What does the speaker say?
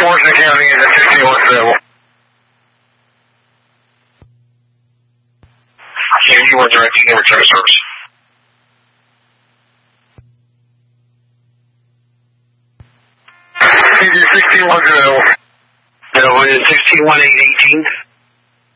Washington County is at 15-1 available. Yeah, you were directing the return service. CG 16-1 available. That was 16-1-8-18.